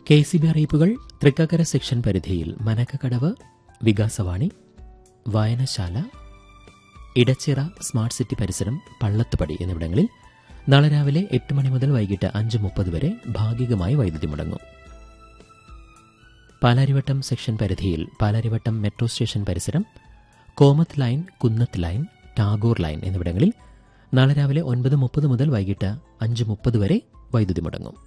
KCB അറിയിപ്പുകൾ. Thrikkakara section പരിധിയിൽ മനക്കക്കടവ്, വികാസവാണി, വായനശാല, ഇടച്ചിറ, സ്മാർട്ട് സിറ്റി പരിസരം, പള്ളത്തുപടി എന്നിവിടങ്ങളിൽ നാളെ രാവിലെ 8 മണി മുതൽ വൈകിട്ട് 5:30 വരെ ഭാഗികമായി വൈദ്യുതി മുടങ്ങും. പാലാരിവട്ടം സെക്ഷൻ പരിധിയിൽ പാലാരിവട്ടം മെട്രോ സ്റ്റേഷൻ പരിസരം, കോമത്ത് ലൈൻ, കുന്നത്ത് ലൈൻ, ടാഗോർ ലൈൻ എന്നിവിടങ്ങളിൽ നാളെ രാവിലെ 9:30 മുതൽ വൈകിട്ട് 5:30 വരെ വൈദ്യുതി മുടങ്ങും.